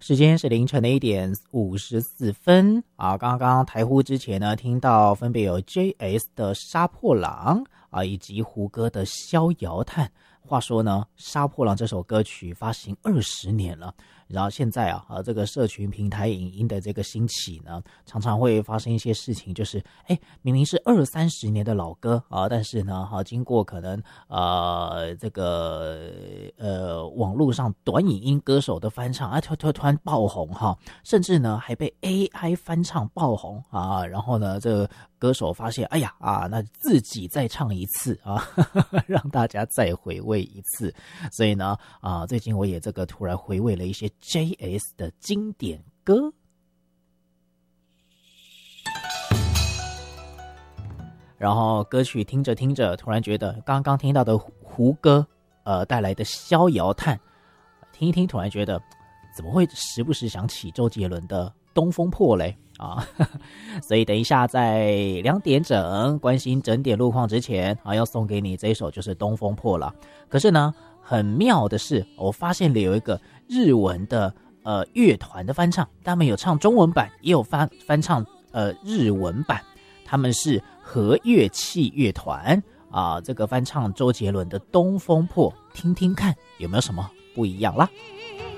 时间是凌晨的1:54啊。刚刚台呼之前呢，听到分别有 JS 的杀破狼啊，以及胡歌的逍遥叹。话说呢，杀破狼这首歌曲发行20年了，然后现在这个社群平台影音的这个兴起呢，常常会发生一些事情，就是明明是20-30年的老歌啊，但是呢经过可能这个网络上短影音歌手的翻唱突然爆红哈，甚至呢还被 AI 翻唱爆红啊，然后呢这个歌手发现那自己再唱一次啊让大家再回味一次。所以呢最近我也这个突然回味了一些 JS 的经典歌，然后歌曲听着听着突然觉得刚刚听到的胡歌带来的逍遥叹，听一听突然觉得怎么会时不时想起周杰伦的东风破嘞啊，所以等一下在2点整关心整点路况之前要送给你这一首就是东风破了。可是呢很妙的是，我发现了有一个日文的乐团的翻唱，他们有唱中文版也有翻唱日文版，他们是和乐器乐团这个翻唱周杰伦的东风破，听听看有没有什么不一样啦。